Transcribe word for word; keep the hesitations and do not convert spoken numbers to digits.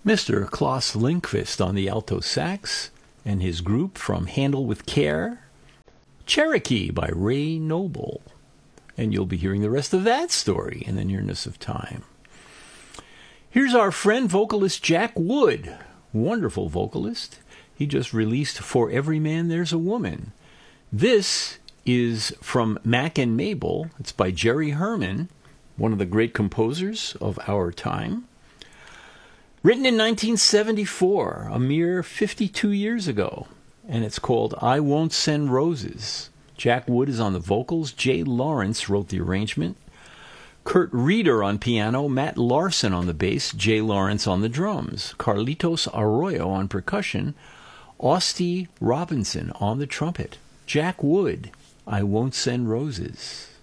Mister Klaus Lindqvist on the alto sax, and his group from Handle with Care, Cherokee by Ray Noble. And you'll be hearing the rest of that story in the nearness of time. Here's our friend vocalist Jack Wood, wonderful vocalist. He just released For Every Man There's a Woman. This is from Mac and Mabel. It's by Jerry Herman, one of the great composers of our time. Written in nineteen seventy-four, a mere fifty-two years ago, and it's called I Won't Send Roses. Jack Wood is on the vocals. Jay Lawrence wrote the arrangement. Kurt Reeder on piano, Matt Larson on the bass, Jay Lawrence on the drums, Carlitos Arroyo on percussion, Austie Robinson on the trumpet. Jack Wood, I Won't Send Roses.